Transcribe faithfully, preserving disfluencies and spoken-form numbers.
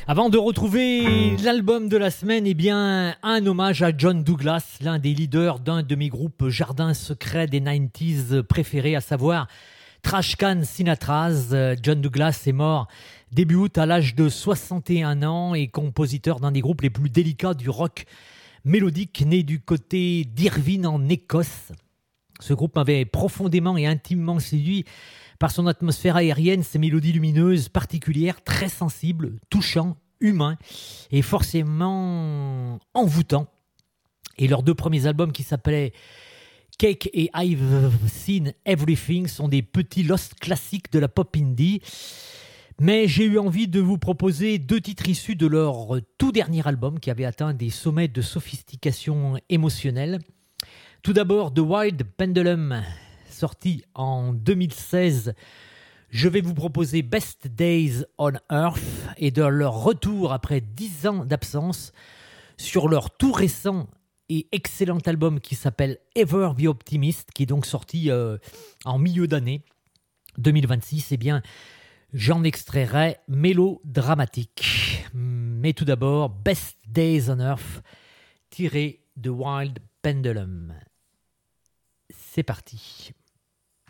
Avant de retrouver l'album de la semaine, eh bien, un hommage à John Douglas, l'un des leaders d'un de mes groupes jardin secret des quatre-vingt-dix préférés, à savoir Trashcan Sinatraz. John Douglas est mort début août à l'âge de soixante et un ans et compositeur d'un des groupes les plus délicats du rock mélodique, né du côté d'Irvine en Écosse. Ce groupe m'avait profondément et intimement séduit par son atmosphère aérienne, ses mélodies lumineuses particulières, très sensibles, touchants, humains et forcément envoûtants. Et leurs deux premiers albums qui s'appelaient Cake et I've Seen Everything sont des petits lost classiques de la pop indie. Mais j'ai eu envie de vous proposer deux titres issus de leur tout dernier album qui avait atteint des sommets de sophistication émotionnelle. Tout d'abord, The Wild Pendulum, sorti en deux mille seize. Je vais vous proposer Best Days on Earth et de leur retour après dix ans d'absence sur leur tout récent et excellent album qui s'appelle Ever the Optimist, qui est donc sorti euh, en milieu d'année deux mille vingt-six. Eh bien, j'en extrairai mélodramatique. Mais tout d'abord, Best Days on Earth, tiré de Wild Pendulum. C'est parti.